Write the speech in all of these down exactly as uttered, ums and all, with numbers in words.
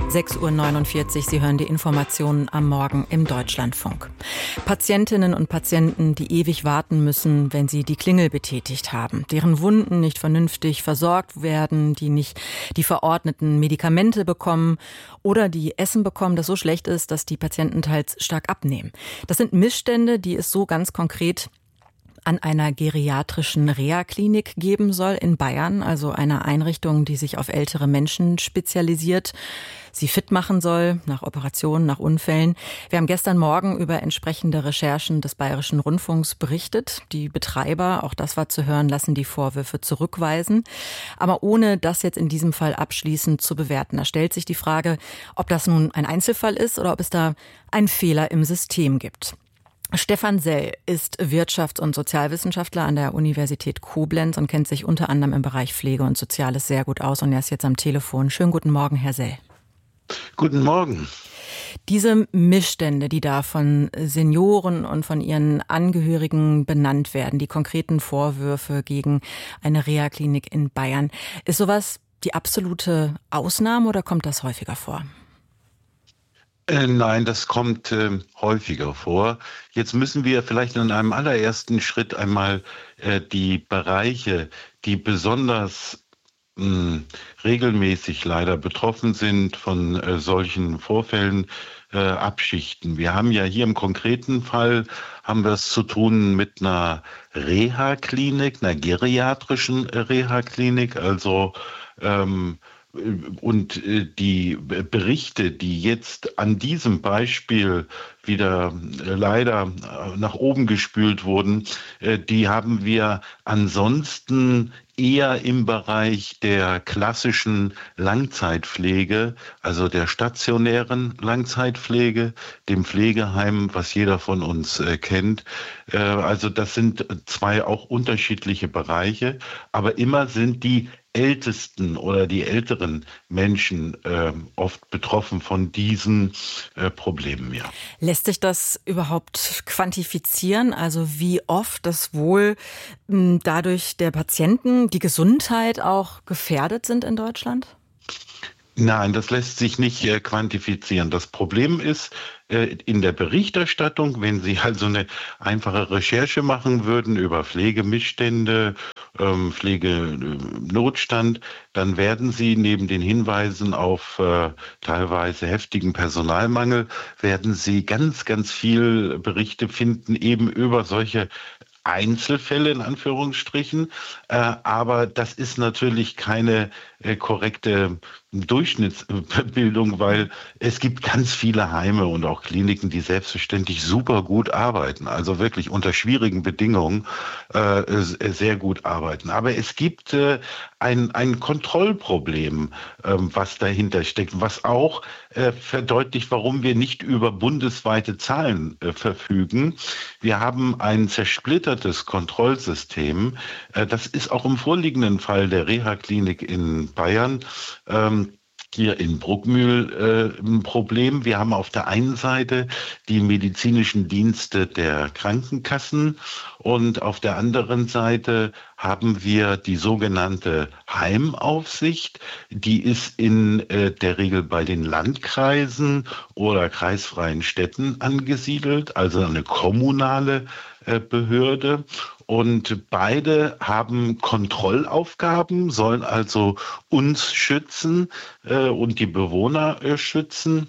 sechs Uhr neunundvierzig, Sie hören die Informationen am Morgen im Deutschlandfunk. Patientinnen und Patienten, die ewig warten müssen, wenn sie die Klingel betätigt haben, deren Wunden nicht vernünftig versorgt werden, die nicht die verordneten Medikamente bekommen oder die Essen bekommen, das so schlecht ist, dass die Patienten teils stark abnehmen. Das sind Missstände, die es so ganz konkret an einer geriatrischen Reha-Klinik geben soll in Bayern, also einer Einrichtung, die sich auf ältere Menschen spezialisiert, sie fit machen soll, nach Operationen, nach Unfällen. Wir haben gestern Morgen über entsprechende Recherchen des Bayerischen Rundfunks berichtet. Die Betreiber, auch das war zu hören, lassen die Vorwürfe zurückweisen. Aber ohne das jetzt in diesem Fall abschließend zu bewerten. Da stellt sich die Frage, ob das nun ein Einzelfall ist oder ob es da einen Fehler im System gibt. Stefan Sell ist Wirtschafts- und Sozialwissenschaftler an der Universität Koblenz und kennt sich unter anderem im Bereich Pflege und Soziales sehr gut aus. Und er ist jetzt am Telefon. Schönen guten Morgen, Herr Sell. Guten Morgen. Diese Missstände, die da von Senioren und von ihren Angehörigen benannt werden, die konkreten Vorwürfe gegen eine Reha-Klinik in Bayern, ist sowas die absolute Ausnahme oder kommt das häufiger vor? Äh, nein, das kommt äh, häufiger vor. Jetzt müssen wir vielleicht in einem allerersten Schritt einmal äh, die Bereiche, die besonders mh, regelmäßig leider betroffen sind von äh, solchen Vorfällen, äh, abschichten. Wir haben ja hier im konkreten Fall, haben wir es zu tun mit einer Reha-Klinik, einer geriatrischen äh, Reha-Klinik, also ähm, und die Berichte, die jetzt an diesem Beispiel wieder leider nach oben gespült wurden, die haben wir ansonsten eher im Bereich der klassischen Langzeitpflege, also der stationären Langzeitpflege, dem Pflegeheim, was jeder von uns äh, kennt. Äh, also das sind zwei auch unterschiedliche Bereiche, aber immer sind die Ältesten oder die älteren Menschen äh, oft betroffen von diesen äh, Problemen, ja. Lässt sich das überhaupt quantifizieren? Also wie oft das Wohl m, dadurch der Patienten, die Gesundheit auch gefährdet sind in Deutschland? Nein, das lässt sich nicht äh, quantifizieren. Das Problem ist, äh, in der Berichterstattung, wenn Sie also eine einfache Recherche machen würden über Pflegemissstände, ähm, Pflegenotstand, dann werden Sie neben den Hinweisen auf äh, teilweise heftigen Personalmangel, werden Sie ganz, ganz viel Berichte finden, eben über solche Einzelfälle in Anführungsstrichen, äh, aber das ist natürlich keine äh, korrekte Durchschnittsbildung, weil es gibt ganz viele Heime und auch Kliniken, die selbstverständlich super gut arbeiten, also wirklich unter schwierigen Bedingungen äh, sehr gut arbeiten. Aber es gibt äh, ein, ein Kontrollproblem, äh, was dahinter steckt, was auch äh, verdeutlicht, warum wir nicht über bundesweite Zahlen äh, verfügen. Wir haben ein zersplittertes Kontrollsystem. Äh, das ist auch im vorliegenden Fall der Reha-Klinik in Bayern ähm, hier in Bruckmühl äh, ein Problem. Wir haben auf der einen Seite die medizinischen Dienste der Krankenkassen und auf der anderen Seite haben wir die sogenannte Heimaufsicht. Die ist in äh, der Regel bei den Landkreisen oder kreisfreien Städten angesiedelt, also eine kommunale äh, Behörde. Und beide haben Kontrollaufgaben, sollen also uns schützen äh, und die Bewohner äh, schützen.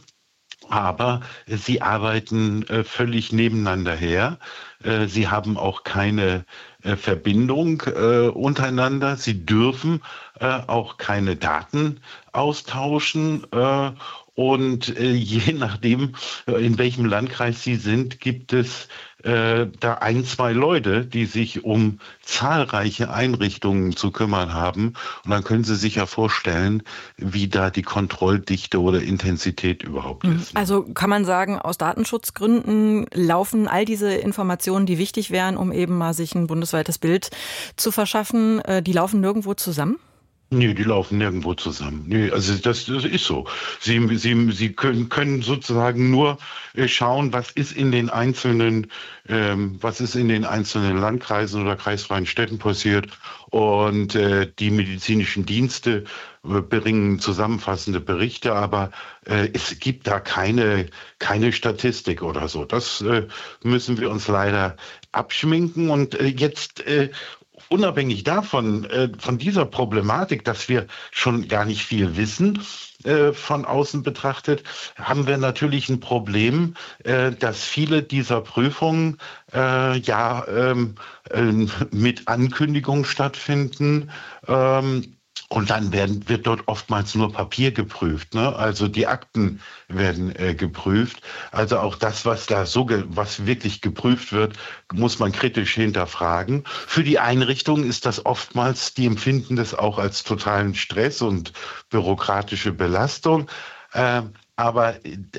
Aber äh, sie arbeiten äh, völlig nebeneinander her. Äh, sie haben auch keine äh, Verbindung äh, untereinander. Sie dürfen äh, auch keine Daten austauschen. Äh, und äh, je nachdem, äh, in welchem Landkreis Sie sind, gibt es äh, da ein, zwei Leute, die sich um zahlreiche Einrichtungen zu kümmern haben. Und dann können Sie sich ja vorstellen, wie da die Kontrolldichte oder Intensität überhaupt ist. Also kann man sagen, aus Datenschutzgründen laufen all diese Informationen, die wichtig wären, um eben mal sich ein bundesweites Bild zu verschaffen, äh, die laufen nirgendwo zusammen? Nee, die laufen nirgendwo zusammen. Nee, also das, das ist so. Sie, Sie, Sie können, können sozusagen nur äh, schauen, was ist in den einzelnen, ähm, was ist in den einzelnen Landkreisen oder kreisfreien Städten passiert. Und äh, die medizinischen Dienste bringen zusammenfassende Berichte, aber äh, es gibt da keine, keine Statistik oder so. Das äh, müssen wir uns leider abschminken. Und äh, jetzt äh, unabhängig davon, äh, von dieser Problematik, dass wir schon gar nicht viel wissen, äh, von außen betrachtet, haben wir natürlich ein Problem, äh, dass viele dieser Prüfungen äh, ja ähm, äh, mit Ankündigung stattfinden. Ähm, Und dann werden, wird dort oftmals nur Papier geprüft, ne? Also die Akten werden äh, geprüft. Also auch das, was da so, ge- was wirklich geprüft wird, muss man kritisch hinterfragen. Für die Einrichtung ist das oftmals, die empfinden das auch als totalen Stress und bürokratische Belastung. Ähm, Aber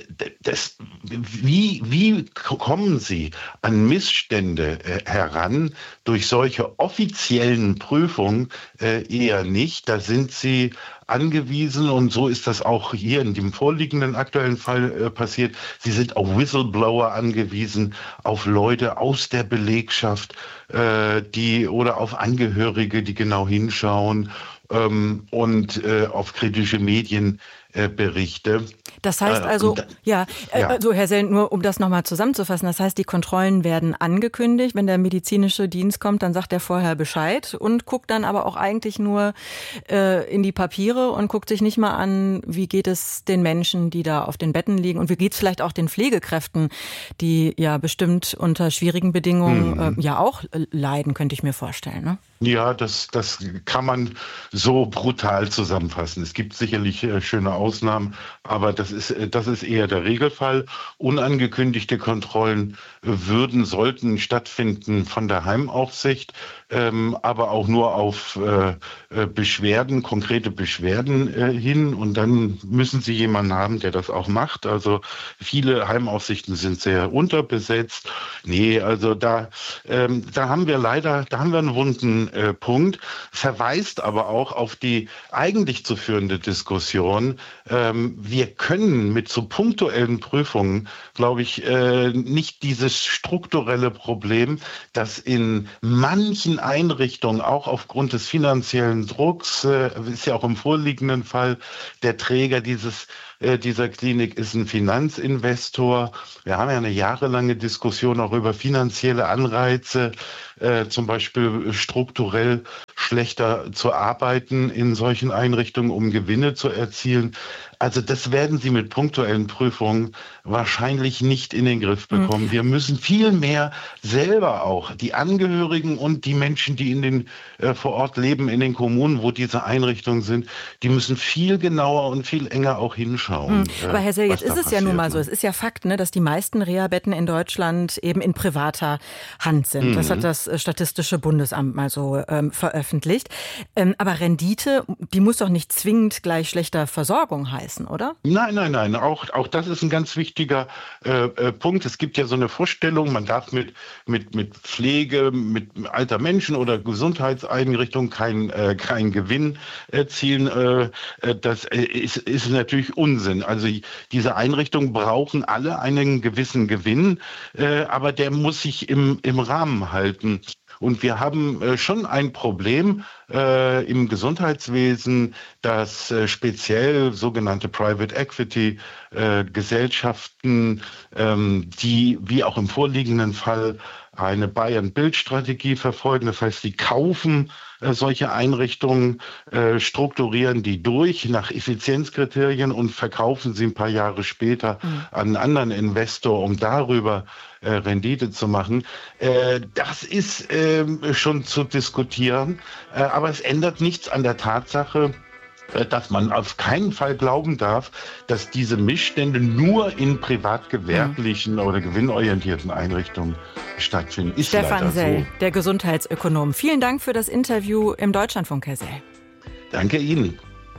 das, wie, wie kommen Sie an Missstände äh, heran durch solche offiziellen Prüfungen? Äh, eher nicht. Da sind Sie angewiesen, und so ist das auch hier in dem vorliegenden aktuellen Fall äh, passiert. Sie sind auf Whistleblower angewiesen, auf Leute aus der Belegschaft, äh, die oder auf Angehörige, die genau hinschauen, ähm, und äh, auf kritische Medienberichte. Das heißt also, äh, ja, äh, ja, also Herr Sell, nur um das nochmal zusammenzufassen, das heißt, die Kontrollen werden angekündigt. Wenn der medizinische Dienst kommt, dann sagt er vorher Bescheid und guckt dann aber auch eigentlich nur äh, in die Papiere und guckt sich nicht mal an, wie geht es den Menschen, die da auf den Betten liegen, und wie geht es vielleicht auch den Pflegekräften, die ja bestimmt unter schwierigen Bedingungen mhm. äh, ja auch leiden, könnte ich mir vorstellen, ne? Ja, das, das kann man so brutal zusammenfassen. Es gibt sicherlich äh, schöne Ausnahmen, aber das ist, das ist eher der Regelfall. Unangekündigte Kontrollen würden, sollten stattfinden von der Heimaufsicht, ähm, aber auch nur auf äh, Beschwerden, konkrete Beschwerden äh, hin. Und dann müssen Sie jemanden haben, der das auch macht. Also viele Heimaufsichten sind sehr unterbesetzt. Nee, also da, ähm, da haben wir leider, da haben wir einen wunden Äh, Punkt, verweist aber auch auf die eigentlich zu führende Diskussion. Ähm, wir können mit so punktuellen Prüfungen, glaube ich, äh, nicht dieses strukturelle Problem, dass in manchen Einrichtungen, auch aufgrund des finanziellen Drucks, äh, ist ja auch im vorliegenden Fall, der Träger dieses dieser Klinik ist ein Finanzinvestor. Wir haben ja eine jahrelange Diskussion auch über finanzielle Anreize, äh, zum Beispiel strukturell schlechter zu arbeiten in solchen Einrichtungen, um Gewinne zu erzielen. Also das werden Sie mit punktuellen Prüfungen wahrscheinlich nicht in den Griff bekommen. Mhm. Wir müssen viel mehr selber auch, die Angehörigen und die Menschen, die in den äh, vor Ort leben, in den Kommunen, wo diese Einrichtungen sind, die müssen viel genauer und viel enger auch hinschauen. Mhm. Aber Herr Sell, jetzt ist es ja nun mal so, es ist ja Fakt, ne, dass die meisten Reha-Betten in Deutschland eben in privater Hand sind. Mhm. Das hat das Statistische Bundesamt mal so ähm, veröffentlicht. Ähm, aber Rendite, die muss doch nicht zwingend gleich schlechter Versorgung heißen, oder? Nein, nein, nein. Auch, auch das ist ein ganz wichtiger äh, äh, Punkt. Es gibt ja so eine Vorstellung, man darf mit, mit, mit Pflege, mit alter Menschen oder Gesundheitseinrichtungen keinen äh, kein Gewinn erzielen. Äh, das ist, ist natürlich Unsinn. Also diese Einrichtungen brauchen alle einen gewissen Gewinn, äh, aber der muss sich im, im Rahmen halten. Und wir haben äh, schon ein Problem äh, im Gesundheitswesen, dass äh, speziell sogenannte Private Equity äh, Gesellschaften, ähm, die wie auch im vorliegenden Fall eine Buy-and-Build-Strategie verfolgen. Das heißt, sie kaufen äh, solche Einrichtungen, äh, strukturieren die durch nach Effizienzkriterien und verkaufen sie ein paar Jahre später mhm. an einen anderen Investor, um darüber äh, Rendite zu machen. Äh, das ist äh, schon zu diskutieren, äh, aber es ändert nichts an der Tatsache, dass man auf keinen Fall glauben darf, dass diese Missstände nur in privatgewerblichen mhm. oder gewinnorientierten Einrichtungen stattfinden. Ist Stefan Sell, so. Der Gesundheitsökonom. Vielen Dank für das Interview im Deutschlandfunk, Herr Sell. Danke Ihnen.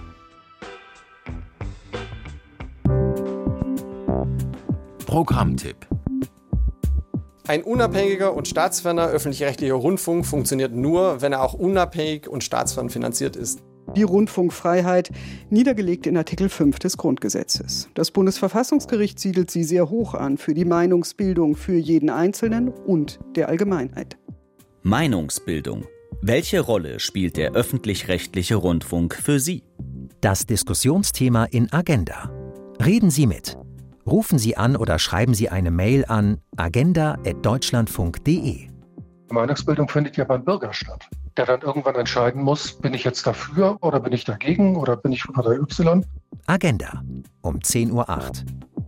Programmtipp. Ein unabhängiger und staatsferner öffentlich-rechtlicher Rundfunk funktioniert nur, wenn er auch unabhängig und staatsfern finanziert ist. Die Rundfunkfreiheit, niedergelegt in Artikel fünf des Grundgesetzes. Das Bundesverfassungsgericht siedelt sie sehr hoch an für die Meinungsbildung für jeden Einzelnen und der Allgemeinheit. Meinungsbildung. Welche Rolle spielt der öffentlich-rechtliche Rundfunk für Sie? Das Diskussionsthema in Agenda. Reden Sie mit. Rufen Sie an oder schreiben Sie eine Mail an agenda at deutschlandfunk punkt de. Meinungsbildung findet ja beim Bürger statt, der dann irgendwann entscheiden muss, bin ich jetzt dafür oder bin ich dagegen oder bin ich für Partei Y? Agenda um zehn Uhr acht.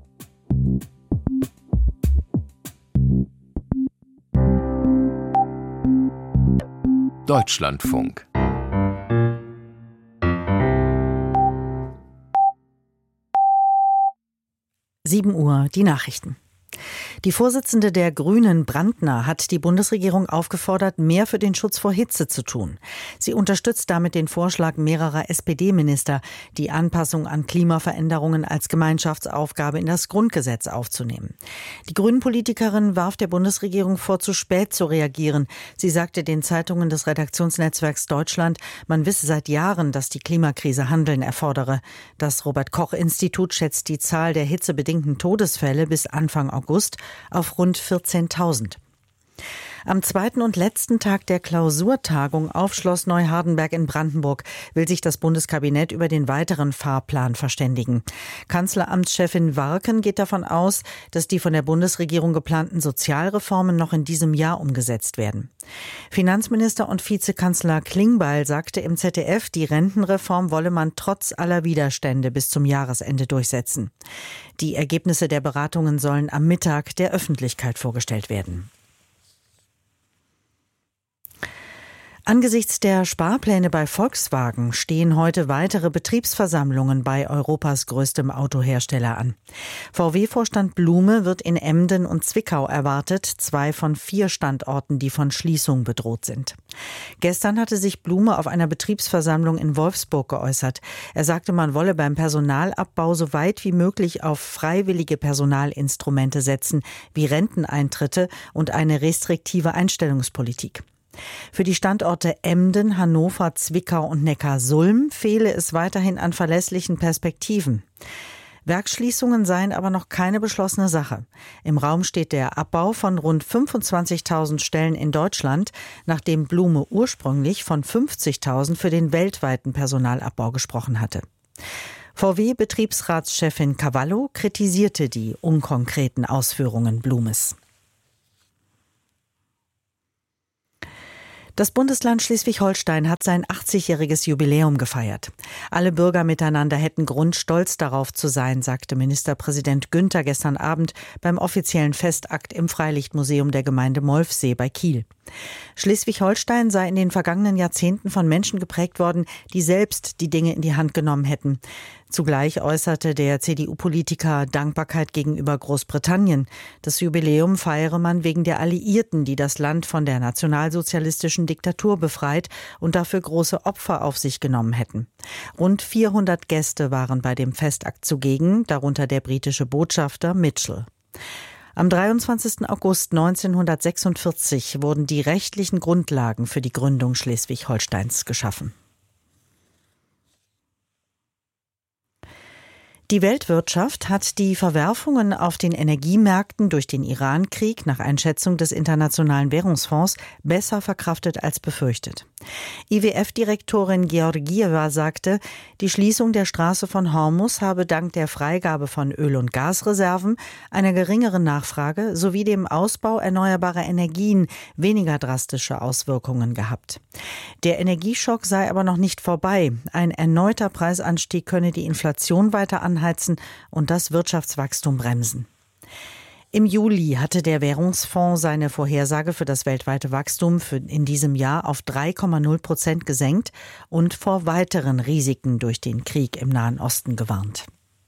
Deutschlandfunk. sieben Uhr, die Nachrichten. Die Vorsitzende der Grünen, Brandner, hat die Bundesregierung aufgefordert, mehr für den Schutz vor Hitze zu tun. Sie unterstützt damit den Vorschlag mehrerer S P D-Minister, die Anpassung an Klimaveränderungen als Gemeinschaftsaufgabe in das Grundgesetz aufzunehmen. Die Grünen-Politikerin warf der Bundesregierung vor, zu spät zu reagieren. Sie sagte den Zeitungen des Redaktionsnetzwerks Deutschland, man wisse seit Jahren, dass die Klimakrise Handeln erfordere. Das Robert-Koch-Institut schätzt die Zahl der hitzebedingten Todesfälle bis Anfang August auf rund vierzehntausend. Am zweiten und letzten Tag der Klausurtagung auf Schloss Neuhardenberg in Brandenburg will sich das Bundeskabinett über den weiteren Fahrplan verständigen. Kanzleramtschefin Warken geht davon aus, dass die von der Bundesregierung geplanten Sozialreformen noch in diesem Jahr umgesetzt werden. Finanzminister und Vizekanzler Klingbeil sagte im Z D F, die Rentenreform wolle man trotz aller Widerstände bis zum Jahresende durchsetzen. Die Ergebnisse der Beratungen sollen am Mittag der Öffentlichkeit vorgestellt werden. Angesichts der Sparpläne bei Volkswagen stehen heute weitere Betriebsversammlungen bei Europas größtem Autohersteller an. V W-Vorstand Blume wird in Emden und Zwickau erwartet, zwei von vier Standorten, die von Schließung bedroht sind. Gestern hatte sich Blume auf einer Betriebsversammlung in Wolfsburg geäußert. Er sagte, man wolle beim Personalabbau so weit wie möglich auf freiwillige Personalinstrumente setzen, wie Renteneintritte und eine restriktive Einstellungspolitik. Für die Standorte Emden, Hannover, Zwickau und Neckarsulm fehle es weiterhin an verlässlichen Perspektiven. Werksschließungen seien aber noch keine beschlossene Sache. Im Raum steht der Abbau von rund fünfundzwanzigtausend Stellen in Deutschland, nachdem Blume ursprünglich von fünfzigtausend für den weltweiten Personalabbau gesprochen hatte. V W-Betriebsratschefin Cavallo kritisierte die unkonkreten Ausführungen Blumes. Das Bundesland Schleswig-Holstein hat sein achtzigjähriges Jubiläum gefeiert. Alle Bürger miteinander hätten Grund, stolz darauf zu sein, sagte Ministerpräsident Günther gestern Abend beim offiziellen Festakt im Freilichtmuseum der Gemeinde Molfsee bei Kiel. Schleswig-Holstein sei in den vergangenen Jahrzehnten von Menschen geprägt worden, die selbst die Dinge in die Hand genommen hätten. Zugleich äußerte der C D U-Politiker Dankbarkeit gegenüber Großbritannien. Das Jubiläum feiere man wegen der Alliierten, die das Land von der nationalsozialistischen Diktatur befreit und dafür große Opfer auf sich genommen hätten. Rund vierhundert Gäste waren bei dem Festakt zugegen, darunter der britische Botschafter Mitchell. Am dreiundzwanzigsten August neunzehnhundertsechsundvierzig wurden die rechtlichen Grundlagen für die Gründung Schleswig-Holsteins geschaffen. Die Weltwirtschaft hat die Verwerfungen auf den Energiemärkten durch den Iran-Krieg nach Einschätzung des Internationalen Währungsfonds besser verkraftet als befürchtet. I W F-Direktorin Georgieva sagte, die Schließung der Straße von Hormuz habe dank der Freigabe von Öl- und Gasreserven, einer geringeren Nachfrage sowie dem Ausbau erneuerbarer Energien weniger drastische Auswirkungen gehabt. Der Energieschock sei aber noch nicht vorbei. Ein erneuter Preisanstieg könne die Inflation weiter anheizen und das Wirtschaftswachstum bremsen. Im Juli hatte der Währungsfonds seine Vorhersage für das weltweite Wachstum für in diesem Jahr auf drei Komma null Prozent gesenkt und vor weiteren Risiken durch den Krieg im Nahen Osten gewarnt.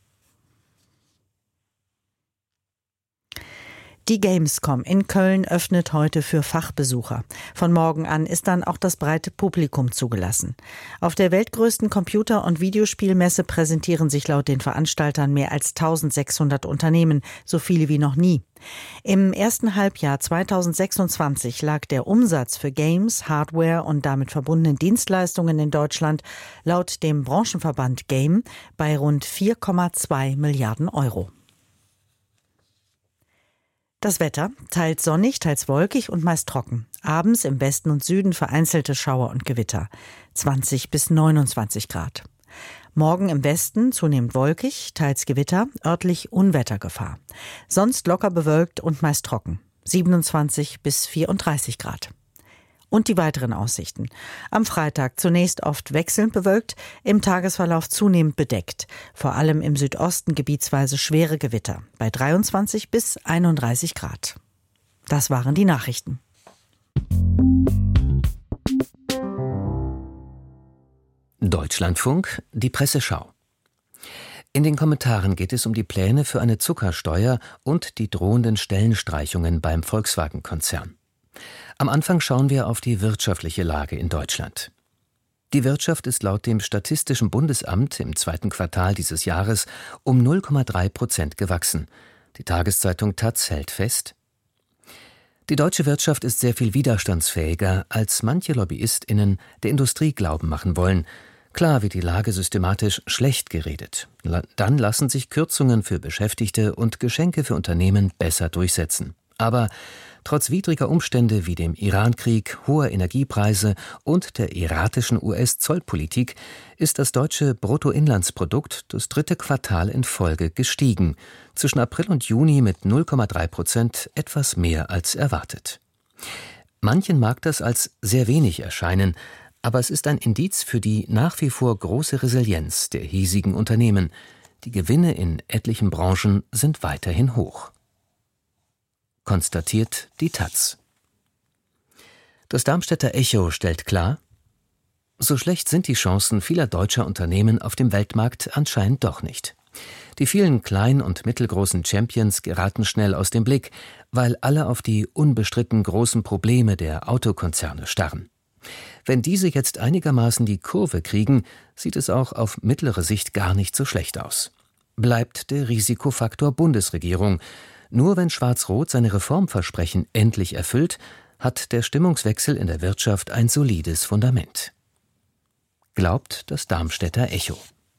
Die Gamescom in Köln öffnet heute für Fachbesucher. Von morgen an ist dann auch das breite Publikum zugelassen. Auf der weltgrößten Computer- und Videospielmesse präsentieren sich laut den Veranstaltern mehr als eintausendsechshundert Unternehmen, so viele wie noch nie. Im ersten Halbjahr zweitausendsechsundzwanzig lag der Umsatz für Games, Hardware und damit verbundenen Dienstleistungen in Deutschland laut dem Branchenverband Game bei rund vier Komma zwei Milliarden Euro. Das Wetter, teils sonnig, teils wolkig und meist trocken. Abends im Westen und Süden vereinzelte Schauer und Gewitter. zwanzig bis neunundzwanzig Grad. Morgen im Westen zunehmend wolkig, teils Gewitter, örtlich Unwettergefahr. Sonst locker bewölkt und meist trocken. siebenundzwanzig bis vierunddreißig Grad. Und die weiteren Aussichten. Am Freitag zunächst oft wechselnd bewölkt, im Tagesverlauf zunehmend bedeckt. Vor allem im Südosten gebietsweise schwere Gewitter. Bei dreiundzwanzig bis einunddreißig Grad. Das waren die Nachrichten. Deutschlandfunk, die Presseschau. In den Kommentaren geht es um die Pläne für eine Zuckersteuer und die drohenden Stellenstreichungen beim Volkswagen-Konzern. Am Anfang schauen wir auf die wirtschaftliche Lage in Deutschland. Die Wirtschaft ist laut dem Statistischen Bundesamt im zweiten Quartal dieses Jahres um null Komma drei Prozent gewachsen. Die Tageszeitung Taz hält fest: Die deutsche Wirtschaft ist sehr viel widerstandsfähiger, als manche LobbyistInnen der Industrie glauben machen wollen. Klar wird die Lage systematisch schlecht geredet. Dann lassen sich Kürzungen für Beschäftigte und Geschenke für Unternehmen besser durchsetzen. Aber trotz widriger Umstände wie dem Irankrieg, hoher Energiepreise und der erratischen U S-Zollpolitik ist das deutsche Bruttoinlandsprodukt das dritte Quartal in Folge gestiegen. Zwischen April und Juni mit null Komma drei Prozent etwas mehr als erwartet. Manchen mag das als sehr wenig erscheinen, aber es ist ein Indiz für die nach wie vor große Resilienz der hiesigen Unternehmen. Die Gewinne in etlichen Branchen sind weiterhin hoch. Konstatiert die Taz. Das Darmstädter Echo stellt klar: So schlecht sind die Chancen vieler deutscher Unternehmen auf dem Weltmarkt anscheinend doch nicht. Die vielen kleinen und mittelgroßen Champions geraten schnell aus dem Blick, weil alle auf die unbestritten großen Probleme der Autokonzerne starren. Wenn diese jetzt einigermaßen die Kurve kriegen, sieht es auch auf mittlere Sicht gar nicht so schlecht aus. Bleibt der Risikofaktor Bundesregierung. Nur wenn Schwarz-Rot seine Reformversprechen endlich erfüllt, hat der Stimmungswechsel in der Wirtschaft ein solides Fundament. Glaubt das Darmstädter Echo.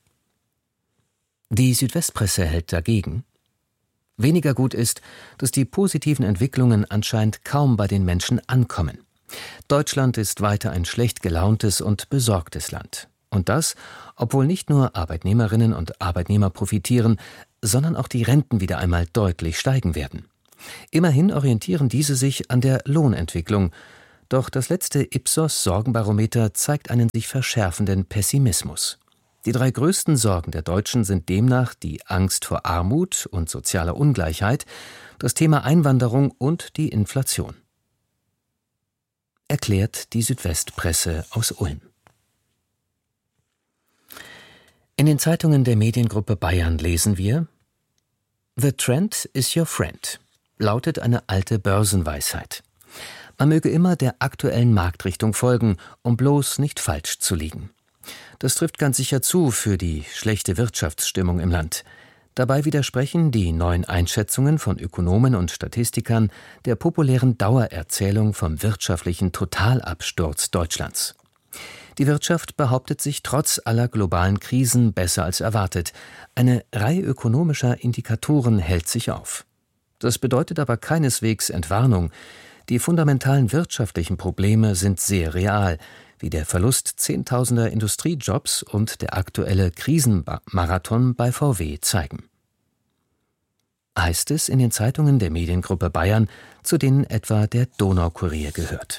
Die Südwestpresse hält dagegen. Weniger gut ist, dass die positiven Entwicklungen anscheinend kaum bei den Menschen ankommen. Deutschland ist weiter ein schlecht gelauntes und besorgtes Land. Und das, obwohl nicht nur Arbeitnehmerinnen und Arbeitnehmer profitieren, sondern auch die Renten wieder einmal deutlich steigen werden. Immerhin orientieren diese sich an der Lohnentwicklung. Doch das letzte Ipsos-Sorgenbarometer zeigt einen sich verschärfenden Pessimismus. Die drei größten Sorgen der Deutschen sind demnach die Angst vor Armut und sozialer Ungleichheit, das Thema Einwanderung und die Inflation. Erklärt die Südwestpresse aus Ulm. In den Zeitungen der Mediengruppe Bayern lesen wir: The trend is your friend, lautet eine alte Börsenweisheit. Man möge immer der aktuellen Marktrichtung folgen, um bloß nicht falsch zu liegen. Das trifft ganz sicher zu für die schlechte Wirtschaftsstimmung im Land. Dabei widersprechen die neuen Einschätzungen von Ökonomen und Statistikern der populären Dauererzählung vom wirtschaftlichen Totalabsturz Deutschlands. Die Wirtschaft behauptet sich trotz aller globalen Krisen besser als erwartet. Eine Reihe ökonomischer Indikatoren hält sich auf. Das bedeutet aber keineswegs Entwarnung. Die fundamentalen wirtschaftlichen Probleme sind sehr real, wie der Verlust zehntausender Industriejobs und der aktuelle Krisenmarathon bei V W zeigen. Heißt es in den Zeitungen der Mediengruppe Bayern, zu denen etwa der Donaukurier gehört.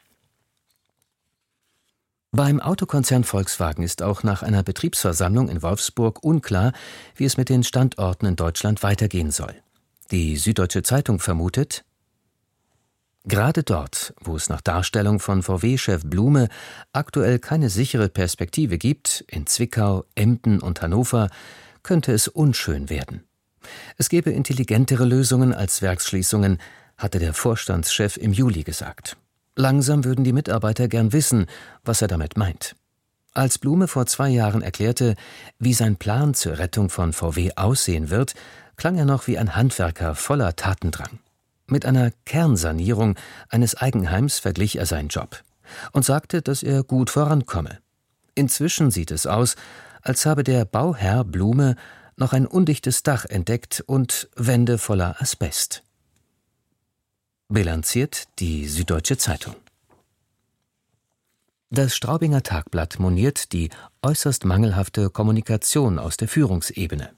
Beim Autokonzern Volkswagen ist auch nach einer Betriebsversammlung in Wolfsburg unklar, wie es mit den Standorten in Deutschland weitergehen soll. Die Süddeutsche Zeitung vermutet: Gerade dort, wo es nach Darstellung von V W-Chef Blume aktuell keine sichere Perspektive gibt, in Zwickau, Emden und Hannover, könnte es unschön werden. Es gäbe intelligentere Lösungen als Werksschließungen, hatte der Vorstandschef im Juli gesagt. Langsam würden die Mitarbeiter gern wissen, was er damit meint. Als Blume vor zwei Jahren erklärte, wie sein Plan zur Rettung von V W aussehen wird, klang er noch wie ein Handwerker voller Tatendrang. Mit einer Kernsanierung eines Eigenheims verglich er seinen Job und sagte, dass er gut vorankomme. Inzwischen sieht es aus, als habe der Bauherr Blume noch ein undichtes Dach entdeckt und Wände voller Asbest. Bilanziert die Süddeutsche Zeitung. Das Straubinger Tagblatt moniert die äußerst mangelhafte Kommunikation aus der Führungsebene.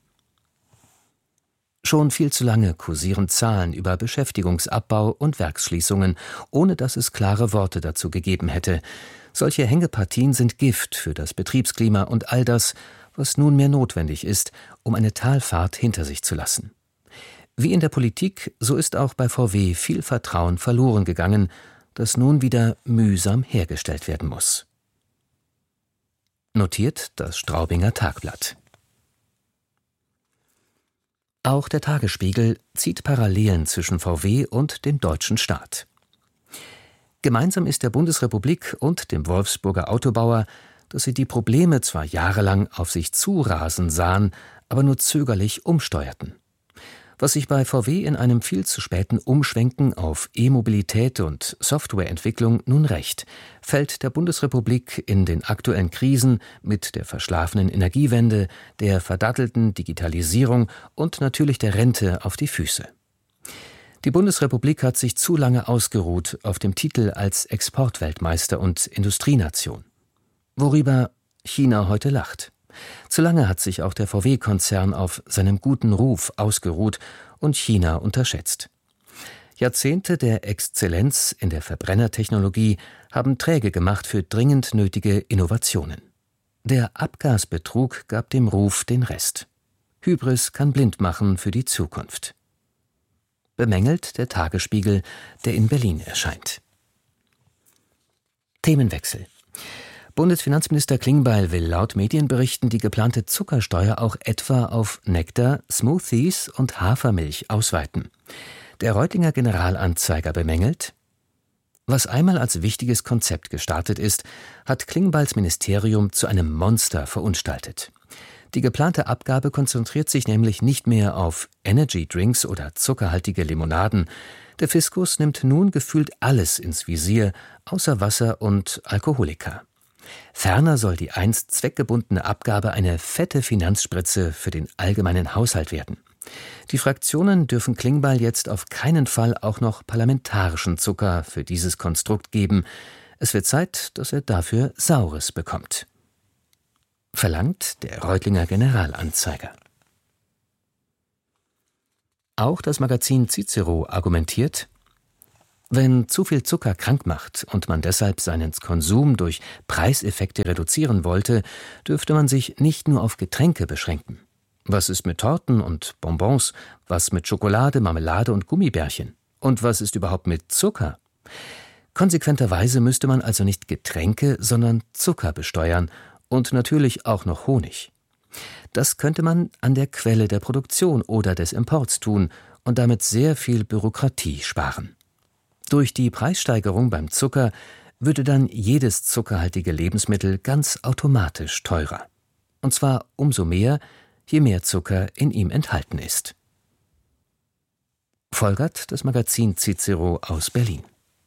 Schon viel zu lange kursieren Zahlen über Beschäftigungsabbau und Werksschließungen, ohne dass es klare Worte dazu gegeben hätte. Solche Hängepartien sind Gift für das Betriebsklima und all das, was nunmehr notwendig ist, um eine Talfahrt hinter sich zu lassen. Wie in der Politik, so ist auch bei V W viel Vertrauen verloren gegangen, das nun wieder mühsam hergestellt werden muss. Notiert das Straubinger Tagblatt. Auch der Tagesspiegel zieht Parallelen zwischen V W und dem deutschen Staat. Gemeinsam ist der Bundesrepublik und dem Wolfsburger Autobauer, dass sie die Probleme zwar jahrelang auf sich zurasen sahen, aber nur zögerlich umsteuerten. Was sich bei V W in einem viel zu späten Umschwenken auf E-Mobilität und Softwareentwicklung nun rächt, fällt der Bundesrepublik in den aktuellen Krisen mit der verschlafenen Energiewende, der verdattelten Digitalisierung und natürlich der Rente auf die Füße. Die Bundesrepublik hat sich zu lange ausgeruht auf dem Titel als Exportweltmeister und Industrienation. Worüber China heute lacht. Zu lange hat sich auch der V W-Konzern auf seinem guten Ruf ausgeruht und China unterschätzt. Jahrzehnte der Exzellenz in der Verbrennertechnologie haben träge gemacht für dringend nötige Innovationen. Der Abgasbetrug gab dem Ruf den Rest. Hybris kann blind machen für die Zukunft. Bemängelt der Tagesspiegel, der in Berlin erscheint. Themenwechsel. Bundesfinanzminister Klingbeil will laut Medienberichten die geplante Zuckersteuer auch etwa auf Nektar, Smoothies und Hafermilch ausweiten. Der Reutlinger Generalanzeiger bemängelt: Was einmal als wichtiges Konzept gestartet ist, hat Klingbeils Ministerium zu einem Monster verunstaltet. Die geplante Abgabe konzentriert sich nämlich nicht mehr auf Energy-Drinks oder zuckerhaltige Limonaden. Der Fiskus nimmt nun gefühlt alles ins Visier, außer Wasser und Alkoholika. Ferner soll die einst zweckgebundene Abgabe eine fette Finanzspritze für den allgemeinen Haushalt werden. Die Fraktionen dürfen Klingbeil jetzt auf keinen Fall auch noch parlamentarischen Zucker für dieses Konstrukt geben. Es wird Zeit, dass er dafür Saures bekommt. Verlangt der Reutlinger Generalanzeiger. Auch das Magazin Cicero argumentiert: Wenn zu viel Zucker krank macht und man deshalb seinen Konsum durch Preiseffekte reduzieren wollte, dürfte man sich nicht nur auf Getränke beschränken. Was ist mit Torten und Bonbons? Was mit Schokolade, Marmelade und Gummibärchen? Und was ist überhaupt mit Zucker? Konsequenterweise müsste man also nicht Getränke, sondern Zucker besteuern und natürlich auch noch Honig. Das könnte man an der Quelle der Produktion oder des Imports tun und damit sehr viel Bürokratie sparen. Durch die Preissteigerung beim Zucker würde dann jedes zuckerhaltige Lebensmittel ganz automatisch teurer. Und zwar umso mehr, je mehr Zucker in ihm enthalten ist. Folgert das Magazin Cicero aus Berlin.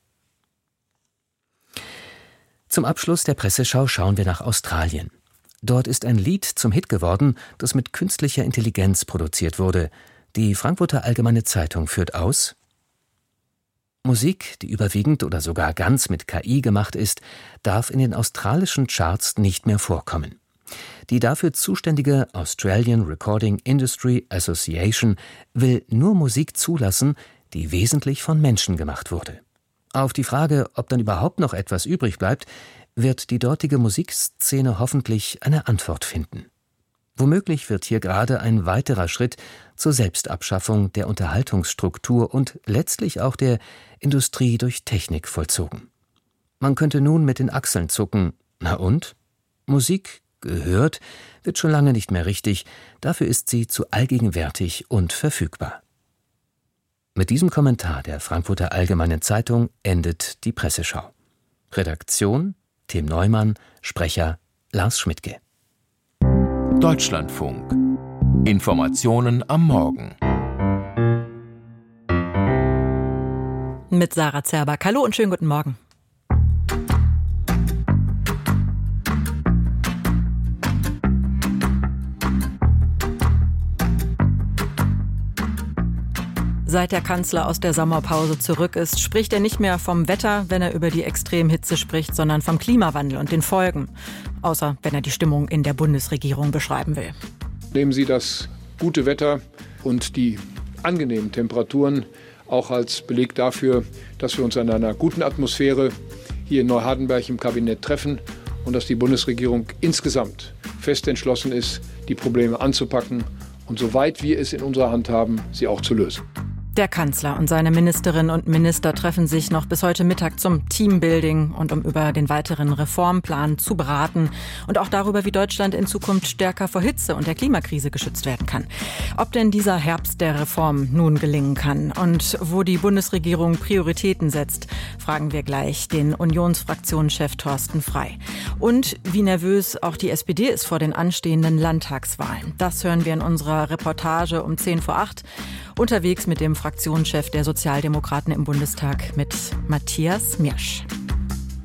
Zum Abschluss der Presseschau schauen wir nach Australien. Dort ist ein Lied zum Hit geworden, das mit künstlicher Intelligenz produziert wurde. Die Frankfurter Allgemeine Zeitung führt aus: Musik, die überwiegend oder sogar ganz mit K I gemacht ist, darf in den australischen Charts nicht mehr vorkommen. Die dafür zuständige Australian Recording Industry Association will nur Musik zulassen, die wesentlich von Menschen gemacht wurde. Auf die Frage, ob dann überhaupt noch etwas übrig bleibt, wird die dortige Musikszene hoffentlich eine Antwort finden. Womöglich wird hier gerade ein weiterer Schritt zur Selbstabschaffung der Unterhaltungsstruktur und letztlich auch der Industrie durch Technik vollzogen. Man könnte nun mit den Achseln zucken. Na und? Musik, gehört, wird schon lange nicht mehr richtig, dafür ist sie zu allgegenwärtig und verfügbar. Mit diesem Kommentar der Frankfurter Allgemeinen Zeitung endet die Presseschau. Redaktion Tim Neumann, Sprecher Lars Schmidtke. Deutschlandfunk. Informationen am Morgen. Mit Sarah Zerback. Hallo und schönen guten Morgen. Seit der Kanzler aus der Sommerpause zurück ist, spricht er nicht mehr vom Wetter, wenn er über die Extremhitze spricht, sondern vom Klimawandel und den Folgen. Außer wenn er die Stimmung in der Bundesregierung beschreiben will. Nehmen Sie das gute Wetter und die angenehmen Temperaturen auch als Beleg dafür, dass wir uns in einer guten Atmosphäre hier in Neuhardenberg im Kabinett treffen und dass die Bundesregierung insgesamt fest entschlossen ist, die Probleme anzupacken und soweit wir es in unserer Hand haben, sie auch zu lösen. Der Kanzler und seine Ministerinnen und Minister treffen sich noch bis heute Mittag zum Teambuilding und um über den weiteren Reformplan zu beraten und auch darüber, wie Deutschland in Zukunft stärker vor Hitze und der Klimakrise geschützt werden kann. Ob denn dieser Herbst der Reform nun gelingen kann und wo die Bundesregierung Prioritäten setzt, fragen wir gleich den Unionsfraktionschef Thorsten Frey. Und wie nervös auch die S P D ist vor den anstehenden Landtagswahlen. Das hören wir in unserer Reportage um zehn vor acht. Unterwegs mit dem Fraktionschef der Sozialdemokraten im Bundestag, mit Matthias Miersch.